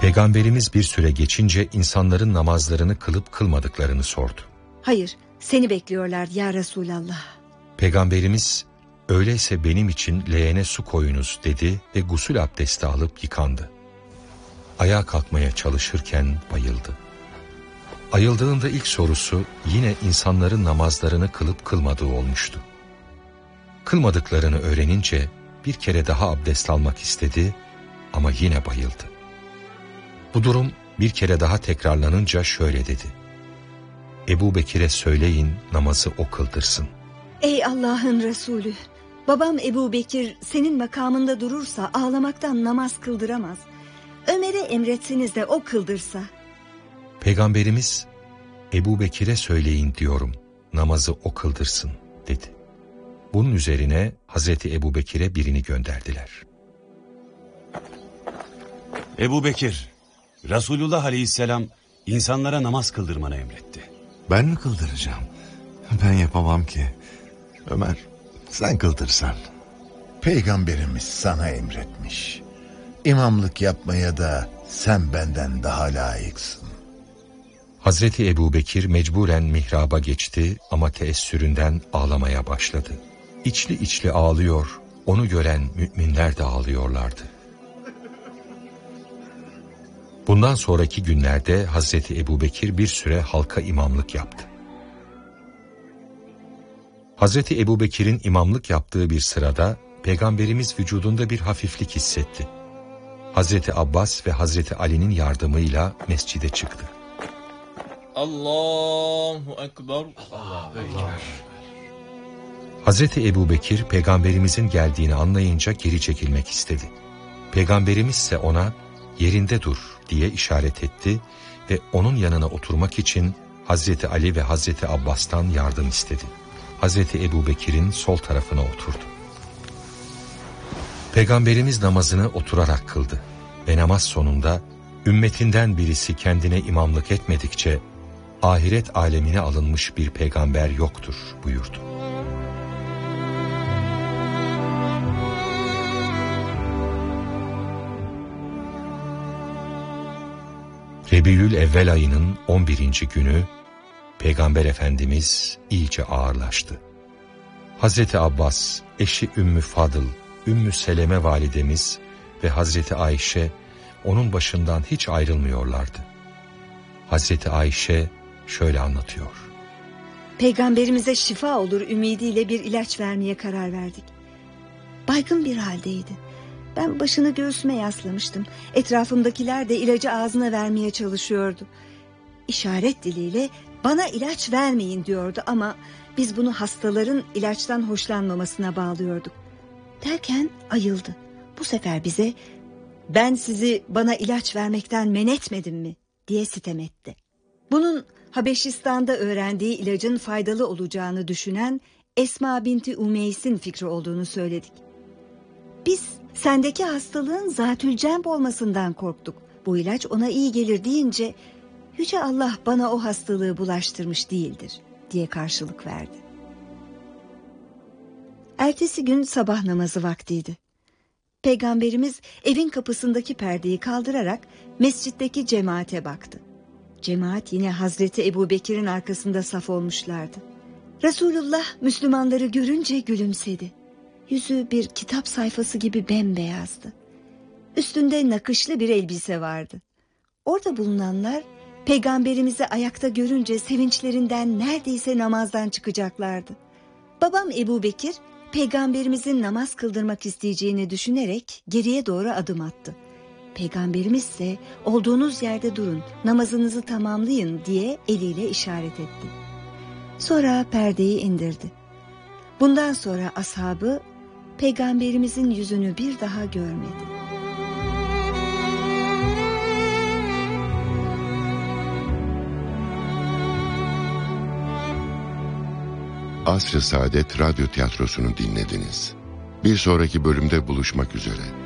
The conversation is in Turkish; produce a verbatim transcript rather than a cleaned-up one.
Peygamberimiz bir süre geçince insanların namazlarını kılıp kılmadıklarını sordu. Hayır, seni bekliyorlar ya Resulallah. Peygamberimiz, öyleyse benim için leğene su koyunuz dedi ve gusül abdesti alıp yıkandı. Ayağa kalkmaya çalışırken bayıldı. Ayıldığında ilk sorusu yine insanların namazlarını kılıp kılmadığı olmuştu. Kılmadıklarını öğrenince bir kere daha abdest almak istedi ama yine bayıldı. Bu durum bir kere daha tekrarlanınca şöyle dedi: Ebu Bekir'e söyleyin namazı o kıldırsın. Ey Allah'ın Resulü, babam Ebu Bekir senin makamında durursa ağlamaktan namaz kıldıramaz. Ömer'e emretsiniz de o kıldırsa. Peygamberimiz, Ebu Bekir'e söyleyin diyorum, namazı o kıldırsın dedi. Bunun üzerine Hazreti Ebu Bekir'e birini gönderdiler. Ebu Bekir, Resulullah Aleyhisselam insanlara namaz kıldırmanı emretti. Ben mi kıldıracağım? Ben yapamam ki. Ömer, sen kıldırsan. Peygamberimiz sana emretmiş. İmamlık yapmaya da sen benden daha layıksın. Hazreti Ebu Bekir mecburen mihraba geçti ama teessüründen ağlamaya başladı. İçli içli ağlıyor, onu gören müminler de ağlıyorlardı. Bundan sonraki günlerde Hazreti Ebu Bekir bir süre halka imamlık yaptı. Hazreti Ebu Bekir'in imamlık yaptığı bir sırada Peygamberimiz vücudunda bir hafiflik hissetti. Hazreti Abbas ve Hazreti Ali'nin yardımıyla mescide çıktı. Allahu Ekber. Allahu Ekber. Hazreti Ebu Bekir Peygamberimizin geldiğini anlayınca geri çekilmek istedi. Peygamberimiz ise ona yerinde dur diye işaret etti ve onun yanına oturmak için Hazreti Ali ve Hazreti Abbas'tan yardım istedi. Hazreti Ebu Bekir'in sol tarafına oturdu. Peygamberimiz namazını oturarak kıldı ve namaz sonunda ümmetinden birisi kendine imamlık etmedikçe ahiret alemine alınmış bir peygamber yoktur buyurdu. Rebiyül Evvel ayının on birinci günü Peygamber Efendimiz iyice ağırlaştı. Hazreti Abbas, eşi Ümmü Fadıl, Ümmü Seleme validemiz ve Hazreti Ayşe onun başından hiç ayrılmıyorlardı. Hazreti Ayşe şöyle anlatıyor. Peygamberimize şifa olur ümidiyle bir ilaç vermeye karar verdik. Baygın bir haldeydi. Ben başını göğsüme yaslamıştım. Etrafımdakiler de ilacı ağzına vermeye çalışıyordu. İşaret diliyle bana ilaç vermeyin diyordu ama biz bunu hastaların ilaçtan hoşlanmamasına bağlıyorduk. Derken ayıldı. Bu sefer bize ben sizi bana ilaç vermekten men etmedim mi diye sitem etti. Bunun Habeşistan'da öğrendiği ilacın faydalı olacağını düşünen Esma binti Umeys'in fikri olduğunu söyledik. Biz sendeki hastalığın zatülcemb olmasından korktuk. Bu ilaç ona iyi gelir deyince Yüce Allah bana o hastalığı bulaştırmış değildir diye karşılık verdi. Ertesi gün sabah namazı vaktiydi. Peygamberimiz evin kapısındaki perdeyi kaldırarak mescitteki cemaate baktı. Cemaat yine Hazreti Ebu Bekir'in arkasında saf olmuşlardı. Resulullah Müslümanları görünce gülümsedi. Yüzü bir kitap sayfası gibi bembeyazdı. Üstünde nakışlı bir elbise vardı. Orada bulunanlar Peygamberimizi ayakta görünce sevinçlerinden neredeyse namazdan çıkacaklardı. Babam Ebu Bekir Peygamberimizin namaz kıldırmak isteyeceğini düşünerek geriye doğru adım attı. Peygamberimiz ise olduğunuz yerde durun, namazınızı tamamlayın diye eliyle işaret etti. Sonra perdeyi indirdi. Bundan sonra ashabı Peygamberimizin yüzünü bir daha görmedi. Asr-ı Saadet Radyo Tiyatrosu'nu dinlediniz. Bir sonraki bölümde buluşmak üzere.